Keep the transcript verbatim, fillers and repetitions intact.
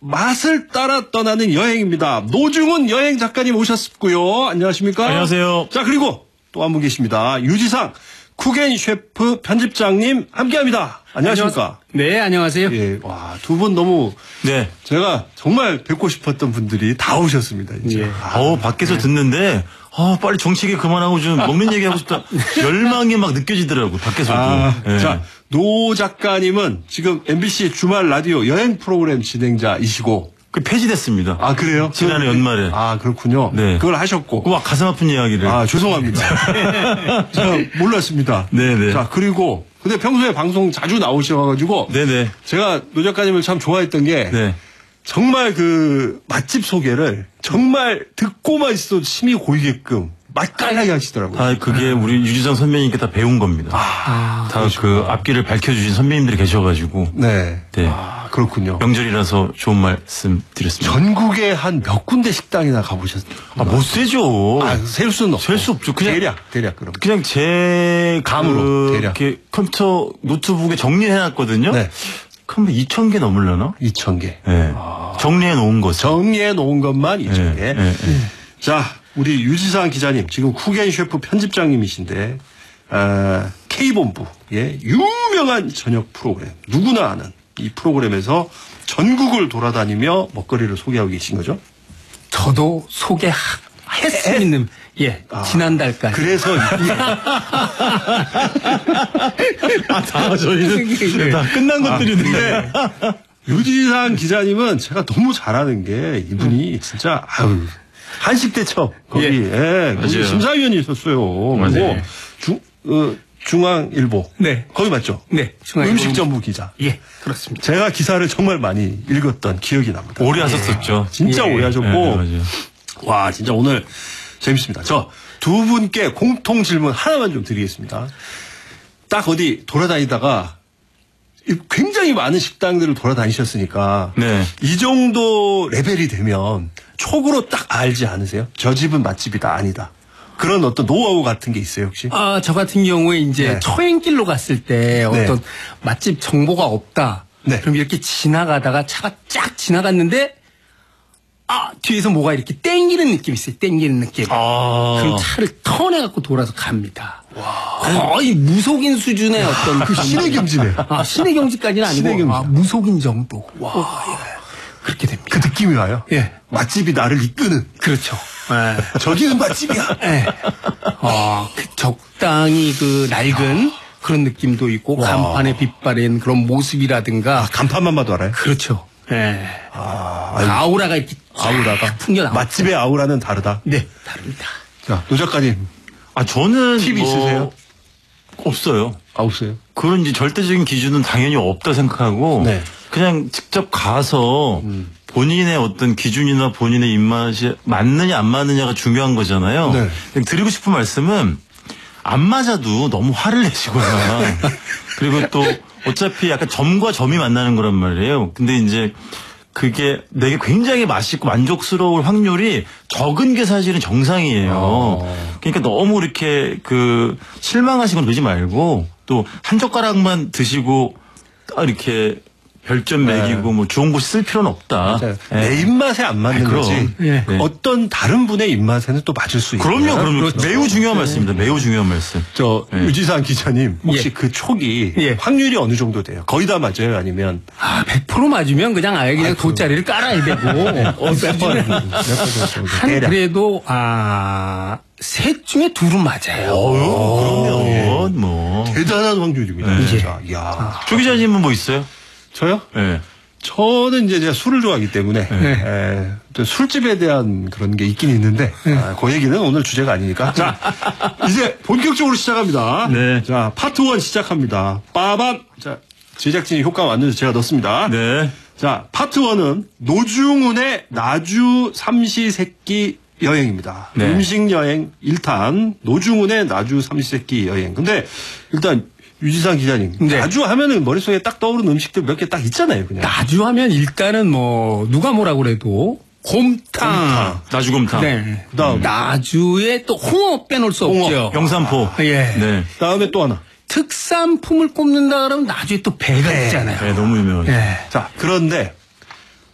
맛을 따라 떠나는 여행입니다. 노중훈 여행 작가님 오셨고요. 안녕하십니까? 안녕하세요. 자, 그리고 또 한 분 계십니다. 유지상 쿡앤 셰프 편집장님 함께합니다. 안녕하십니까? 네, 안녕하세요. 예, 와, 두 분 너무 네. 제가 정말 뵙고 싶었던 분들이 다 오셨습니다. 이제. 예. 아, 어, 밖에서 듣는데 아, 빨리 정치 얘기 그만하고 좀 먹는 얘기 하고 싶다. 열망이 막 느껴지더라고. 밖에서도. 아, 예. 자, 노 작가님은 지금 엠비씨 주말 라디오 여행 프로그램 진행자이시고. 그 폐지됐습니다. 아, 그래요? 지난해 연말에. 아, 그렇군요. 네. 그걸 하셨고. 그 막 가슴 아픈 이야기를. 아, 죄송합니다. 제가 몰랐습니다. 네네. 자, 그리고 근데 평소에 방송 자주 나오셔가지고. 네네. 제가 노 작가님을 참 좋아했던 게. 네. 정말 그 맛집 소개를 정말 듣고만 있어도 침이 고이게끔 맛깔나게 하시더라고요. 아, 그게 우리 유지성 선배님께 다 배운 겁니다. 아, 다 그 앞길을 밝혀주신 선배님들이 계셔가지고. 네. 네. 아, 그렇군요. 명절이라서 좋은 말씀 드렸습니다. 전국에 한 몇 군데 식당이나 가보셨어요? 아, 못 세죠. 아, 셀 수는 없고. 셀 수 없죠. 그냥 대략, 대략 그럼. 그냥 제 감으로, 그 대략. 이렇게 컴퓨터 노트북에 정리해놨거든요. 네. 그럼 이천 개 넘으려나? 이천 개. 네. 정리해 놓은 거죠. 정리해 놓은 것만 이천 개. 네, 네, 네. 자, 우리 유지상 기자님, 지금 쿡앤 셰프 편집장님이신데, 어, K본부의 유명한 저녁 프로그램, 누구나 아는 이 프로그램에서 전국을 돌아다니며 먹거리를 소개하고 계신 거죠? 저도 소개했습니다. 예, 아, 지난달까지. 그래서 이게 아, 다 저희는 다 끝난 것들인데. 유지상 기자님은 제가 너무 잘하는 게 이분이 진짜 아유 한식 대첩 거기 예, 거기 맞아요. 심사위원이 있었어요. 맞아요. 그리고 중 어, 중앙일보 네. 거기 맞죠? 네, 중앙일보. 음식전부 기자. 예, 그렇습니다. 제가 기사를 정말 많이 읽었던 기억이 납니다. 오래 하셨었죠. 진짜 예. 오래 하셨고 네, 맞아요. 와 진짜 오늘 재밌습니다. 저 두 분께 공통 질문 하나만 좀 드리겠습니다. 딱 어디 돌아다니다가 굉장히 많은 식당들을 돌아다니셨으니까 네. 이 정도 레벨이 되면 촉으로 딱 알지 않으세요? 저 집은 맛집이다 아니다. 그런 어떤 노하우 같은 게 있어요 혹시? 아, 저 같은 경우에 이제 네. 초행길로 갔을 때 어떤 맛집 정보가 없다. 네. 그럼 이렇게 지나가다가 차가 쫙 지나갔는데 아, 뒤에서 뭐가 이렇게 땡기는 느낌이 있어요. 땡기는 느낌. 아. 그럼 차를 턴해갖고 돌아서 갑니다. 거의 무속인 수준의 어떤 그 신의 경지네. 아, 신의 경지까지는 아니고 신의 경지. 아, 무속인 정도. 와, 예. 그렇게 됩니다. 그 느낌이 와요. 예. 맛집이 나를 이끄는. 그렇죠. 예. 저기는 맛집이야. 예. 아, 그 적당히 그 낡은 그런 느낌도 있고 와. 간판에 빛바랜 그런 모습이라든가. 아, 간판만 봐도 알아요? 그렇죠. 예. 아, 그 아우라가 이렇게 아우라가 풍겨 나와. 맛집의 아우라는 다르다. 네, 다릅니다. 자, 노 작가님 아, 저는. 팁 뭐 있으세요? 없어요. 아우세요? 그런 이제 절대적인 기준은 당연히 없다 생각하고. 네. 그냥 직접 가서 본인의 어떤 기준이나 본인의 입맛이 맞느냐 안 맞느냐가 중요한 거잖아요. 네. 그냥 드리고 싶은 말씀은 안 맞아도 너무 화를 내시거나 그리고 또 어차피 약간 점과 점이 만나는 거란 말이에요. 근데 이제 그게 내게 굉장히 맛있고 만족스러울 확률이 적은 게 사실은 정상이에요. 어. 그러니까 너무 이렇게 그 실망하시거나 그러지 말고 또 한 젓가락만 드시고 딱 이렇게 별점 매기고 뭐 좋은 곳이 쓸 필요는 없다. 네. 예. 내 입맛에 안 맞는 아이, 그럼. 거지. 예. 네. 어떤 다른 분의 입맛에는 또 맞을 수 있어요. 그럼요, 그럼요. 그렇죠. 매우 중요한 말씀입니다. 매우 중요한 말씀. 저 네. 유지상 기자님 혹시 예. 그 촉이 예. 확률이 어느 정도 돼요? 거의 다 맞아요? 아니면 아, 백 퍼센트 맞으면 그냥 아예 그냥 돗자리를 깔아야 되고. 어, 몇 번, 몇 번 정도 한 대략. 그래도 아, 셋 중에 둘은 맞아요. 그럼요. 뭐. 대단한 확률입니다. 네. 진짜. 이야. 조 기자님은 뭐 있어요? 저요? 네. 저는 이제 제가 술을 좋아하기 때문에 에, 또 술집에 대한 그런 게 있긴 있는데 아, 그 얘기는 오늘 주제가 아니니까. 자, 이제 본격적으로 시작합니다. 네. 자, 파트 일 시작합니다. 빠밤. 자, 제작진이 효과 왔는데 제가 넣습니다. 네. 자, 파트 일은 노중훈의 나주 삼시세끼 여행입니다. 네. 음식 여행 일 탄 노중훈의 나주 삼시세끼 여행. 근데 일단 유지상 기자님, 네. 나주 하면은 머릿속에 딱 떠오르는 음식들 몇 개 딱 있잖아요, 그냥. 나주 하면 일단은 뭐 누가 뭐라 그래도 곰탕. 나주곰탕. 네. 그다음. 나주에 또 홍어 빼놓을 수 홍어, 없죠. 영산포. 예. 네. 다음에 또 하나. 특산품을 꼽는다 그러면 나주에 또 배가 있잖아요. 네, 너무 유명하죠. 예. 자, 그런데